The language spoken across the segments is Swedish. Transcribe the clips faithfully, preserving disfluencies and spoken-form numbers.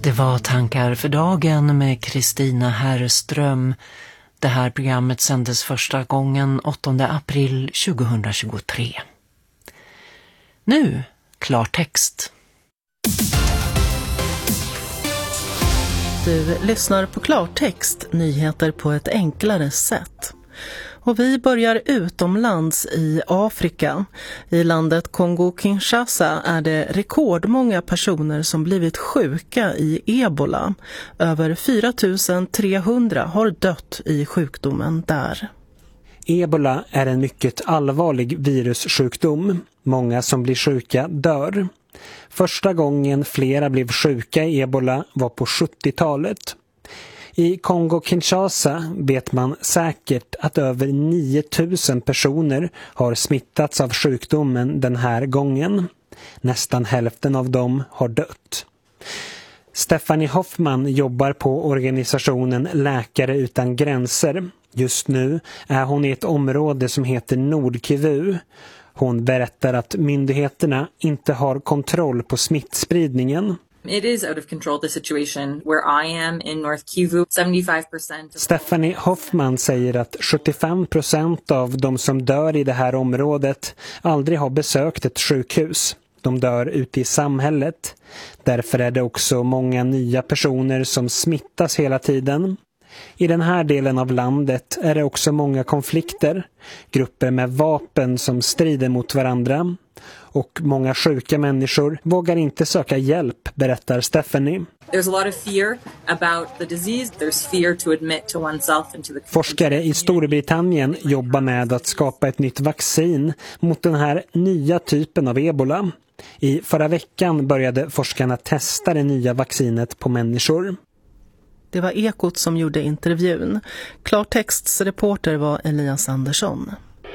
Det var Tankar för dagen med Kristina Herrström. Det här programmet sändes första gången åttonde april tjugohundratjugotre. Nu, klartext. Du lyssnar på Klartext, nyheter på ett enklare sätt. Och vi börjar utomlands i Afrika. I landet Kongo-Kinshasa är det rekordmånga personer som blivit sjuka i ebola. Över fyra tusen trehundra har dött i sjukdomen där. Ebola är en mycket allvarlig virussjukdom. Många som blir sjuka dör. Första gången flera blev sjuka i ebola var på sjuttiotalet. I Kongo-Kinshasa vet man säkert att över nio tusen personer har smittats av sjukdomen den här gången. Nästan hälften av dem har dött. Stephanie Hoffman jobbar på organisationen Läkare utan gränser. Just nu är hon i ett område som heter Nord-Kivu. Hon berättar att myndigheterna inte har kontroll på smittspridningen. It is out of control, the situation where I am in North Kivu. seventy-five percent. Stephanie Hoffman säger att sjuttiofem procent av de som dör i det här området aldrig har besökt ett sjukhus. De dör ute i samhället. Därför är det också många nya personer som smittas hela tiden. I den här delen av landet är det också många konflikter. Grupper med vapen som strider mot varandra. Och många sjuka människor vågar inte söka hjälp, berättar Stephanie. There's a lot of fear about the disease. There's fear to admit to oneself into the... Forskare i Storbritannien jobbar med att skapa ett nytt vaccin mot den här nya typen av ebola. I förra veckan började forskarna testa det nya vaccinet på människor. Det var Ekot som gjorde intervjun. Klartexts reporter var Elias Andersson.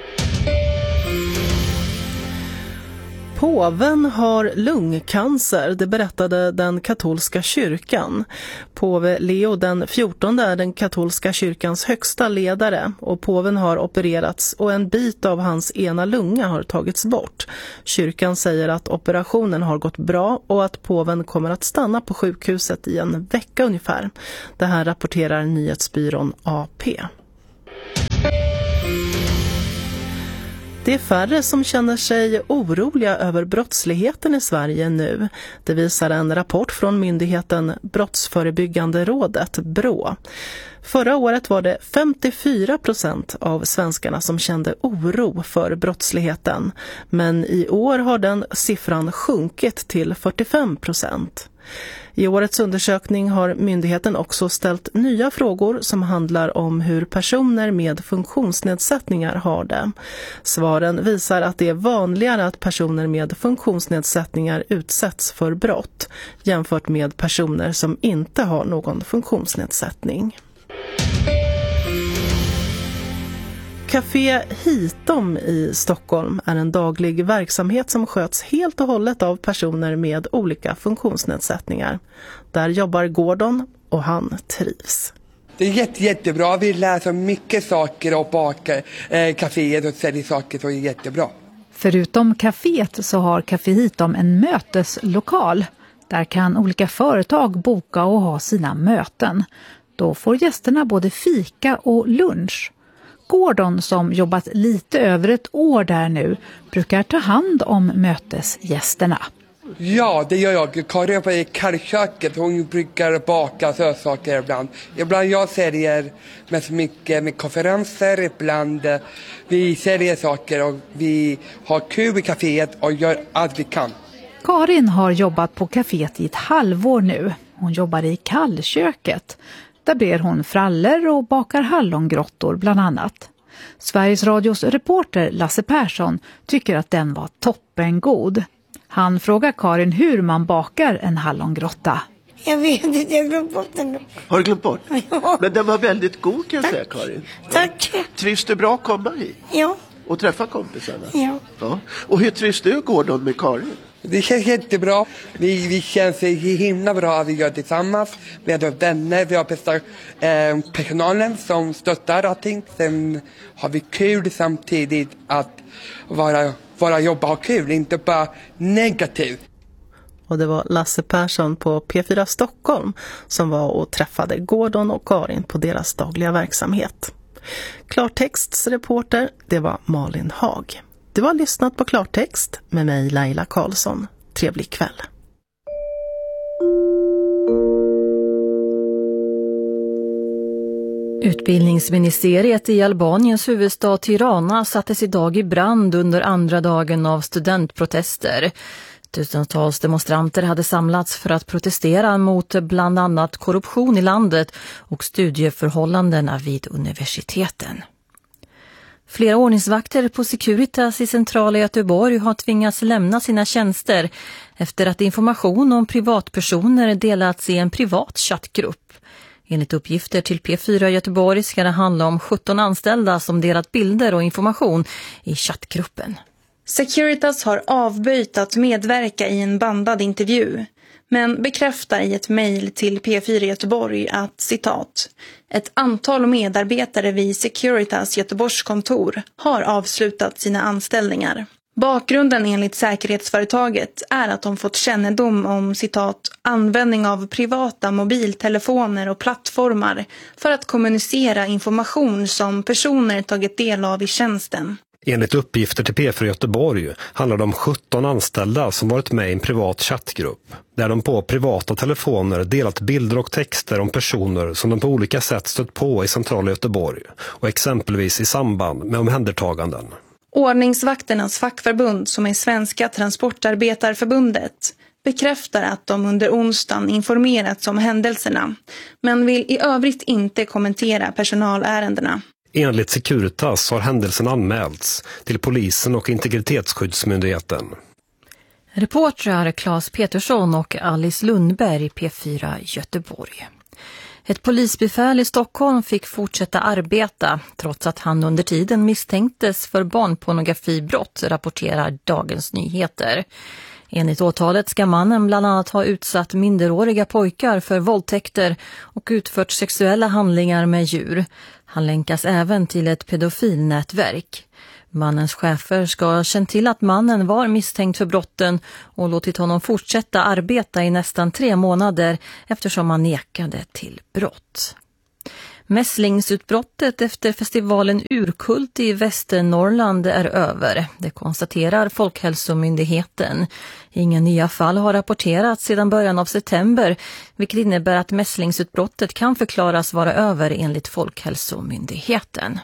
Påven har lungcancer, det berättade den katolska kyrkan. Påve Leo den fjortonde är den katolska kyrkans högsta ledare och påven har opererats och en bit av hans ena lunga har tagits bort. Kyrkan säger att operationen har gått bra och att påven kommer att stanna på sjukhuset i en vecka ungefär. Det här rapporterar nyhetsbyrån A P. Det är färre som känner sig oroliga över brottsligheten i Sverige nu. Det visar en rapport från myndigheten Brottsförebyggande rådet, B R Å. Förra året var det femtiofyra procent av svenskarna som kände oro för brottsligheten. Men i år har den siffran sjunkit till fyrtiofem procent. I årets undersökning har myndigheten också ställt nya frågor som handlar om hur personer med funktionsnedsättningar har det. Svaren visar att det är vanligare att personer med funktionsnedsättningar utsätts för brott jämfört med personer som inte har någon funktionsnedsättning. Café Hitom i Stockholm är en daglig verksamhet som sköts helt och hållet av personer med olika funktionsnedsättningar. Där jobbar Gordon och han trivs. Det är jätte, jättebra. Vi lär så mycket saker och bakar eh, kaféer och säljer saker, så det är jättebra. Förutom kaféet så har Café Hitom en möteslokal. Där kan olika företag boka och ha sina möten. Då får gästerna både fika och lunch. Gordon, som jobbat lite över ett år där nu, brukar ta hand om mötesgästerna. Ja, det gör jag. Karin jobbar i kallköket. Hon brukar baka sötsaker ibland. Ibland jag säljer mest mycket med konferenser. Ibland vi säljer saker och vi har kul i kaféet och gör allt vi kan. Karin har jobbat på kaféet i ett halvår nu. Hon jobbar i kallköket. Där ber hon frallor och bakar hallongrottor bland annat. Sveriges Radios reporter Lasse Persson tycker att den var toppengod. Han frågar Karin hur man bakar en hallongrotta. Jag vet inte, jag har glömt bort den. Har du glömt bort? Ja. Men den var väldigt god, kan jag Tack. säga, Karin. Tack. Trivs du bra att komma hit? Ja. Och träffa kompisarna? Ja. Ja. Och hur trivs du, Gordon, med Karin? Det känns jättebra. Vi, vi känns himla bra att vi gör tillsammans. Vi har vänner, vi har bästa, eh, personalen som stöttar allting. Sen har vi kul samtidigt att vara, vara jobba och kul, inte bara negativt. Och det var Lasse Persson på P fyra Stockholm som var och träffade Gordon och Karin på deras dagliga verksamhet. Klartexts reporter, det var Malin Hag. Du har lyssnat på Klartext med mig Laila Karlsson. Trevlig kväll. Utbildningsministeriet i Albaniens huvudstad Tirana sattes idag i brand under andra dagen av studentprotester. Tusentals demonstranter hade samlats för att protestera mot bland annat korruption i landet och studieförhållandena vid universiteten. Flera ordningsvakter på Securitas i centrala Göteborg har tvingats lämna sina tjänster efter att information om privatpersoner delats i en privat chattgrupp. Enligt uppgifter till P fyra Göteborg ska det handla om sjutton anställda som delat bilder och information i chattgruppen. Securitas har avböjt att medverka i en bandad intervju, men bekräftar i ett mejl till P fyra Göteborg att, citat, ett antal medarbetare vid Securitas Göteborgs kontor har avslutat sina anställningar. Bakgrunden enligt säkerhetsföretaget är att de fått kännedom om, citat, användning av privata mobiltelefoner och plattformar för att kommunicera information som personer tagit del av i tjänsten. Enligt uppgifter till P fyra Göteborg handlar det om sjutton anställda som varit med i en privat chattgrupp, där de på privata telefoner delat bilder och texter om personer som de på olika sätt stött på i centrala Göteborg och exempelvis i samband med omhändertaganden. Ordningsvakternas fackförbund, som är Svenska Transportarbetarförbundet, bekräftar att de under onsdagen informerats om händelserna, men vill i övrigt inte kommentera personalärendena. Enligt Securitas har händelsen anmälts till polisen och integritetsskyddsmyndigheten. Reportrar Claes Petersson och Alice Lundberg, P fyra Göteborg. Ett polisbefäl i Stockholm fick fortsätta arbeta trots att han under tiden misstänktes för barnpornografibrott, rapporterar Dagens Nyheter. Enligt åtalet ska mannen bland annat ha utsatt minderåriga pojkar för våldtäkter och utfört sexuella handlingar med djur. Han länkas även till ett pedofilnätverk. Mannens chefer ska ha känt till att mannen var misstänkt för brotten och låtit honom fortsätta arbeta i nästan tre månader eftersom han nekade till brott. Mässlingsutbrottet efter festivalen Urkult i Västernorrland är över. Det konstaterar Folkhälsomyndigheten. Inga nya fall har rapporterats sedan början av september, vilket innebär att mässlingsutbrottet kan förklaras vara över enligt Folkhälsomyndigheten.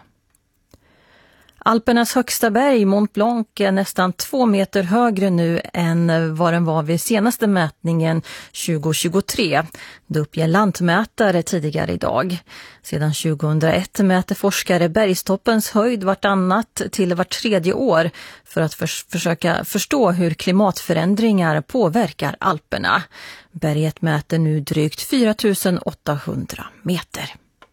Alpernas högsta berg, Mont Blanc, är nästan två meter högre nu än vad den var vid senaste mätningen tjugo tjugotre. Det uppger lantmätare tidigare idag. Sedan tjugohundraett mäter forskare bergstoppens höjd vartannat till vart tredje år för att för- försöka förstå hur klimatförändringar påverkar Alperna. Berget mäter nu drygt fyra tusen åttahundra meter.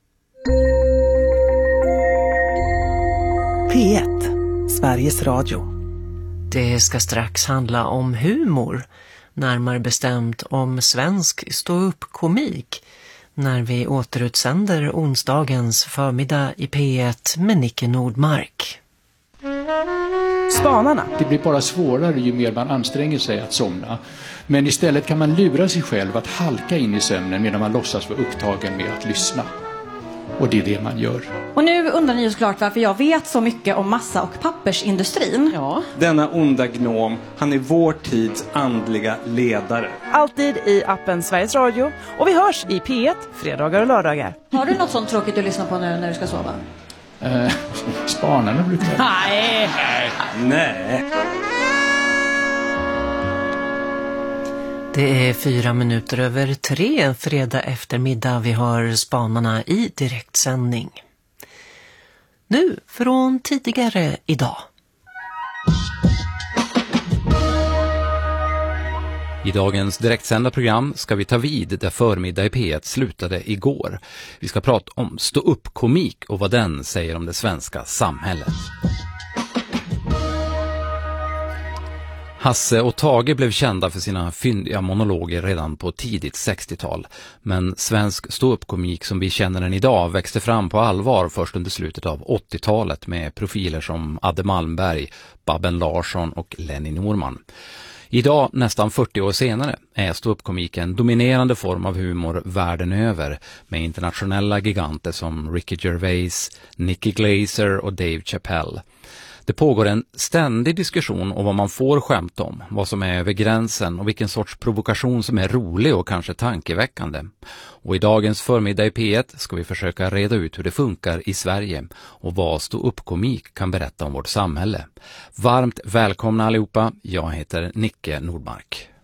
P ett, Sveriges Radio. Det ska strax handla om humor, närmare bestämt om svensk stå-upp-komik, när vi återutsänder onsdagens förmiddag i P ett med Nicke Nordmark. Spanarna. Det blir bara svårare ju mer man anstränger sig att somna. Men istället kan man lura sig själv att halka in i sömnen medan man låtsas vara upptagen med att lyssna. Och det är det man gör. Och nu undrar ni ju såklart varför jag vet så mycket om massa- och pappersindustrin. Ja. Denna onda gnom, han är vår tids andliga ledare. Alltid i appen Sveriges Radio. Och vi hörs i P ett, fredagar och lördagar. Har du något sånt tråkigt att lyssna på nu när du ska sova? Eh, spanarna brukar jag... Nej. Nej. Det är fyra minuter över tre fredag eftermiddag. Vi har spanarna i direktsändning. Nu från tidigare idag. I dagens direktsända program ska vi ta vid där förmiddag i P ett slutade igår. Vi ska prata om stå-upp-komik och vad den säger om det svenska samhället. Hasse och Tage blev kända för sina fyndiga monologer redan på tidigt sextiotal. Men svensk stå-upp-komik som vi känner den idag växte fram på allvar först under slutet av åttiotalet med profiler som Adde Malmberg, Babben Larsson och Lenny Norman. Idag, nästan fyrtio år senare, är ståuppkomik en dominerande form av humor världen över med internationella giganter som Ricky Gervais, Nicky Glaser och Dave Chappelle. Det pågår en ständig diskussion om vad man får skämta om, vad som är över gränsen och vilken sorts provokation som är rolig och kanske tankeväckande. Och i dagens förmiddag i P ett ska vi försöka reda ut hur det funkar i Sverige och vad stå-upp-komik kan berätta om vårt samhälle. Varmt välkomna allihopa, jag heter Nicke Nordmark.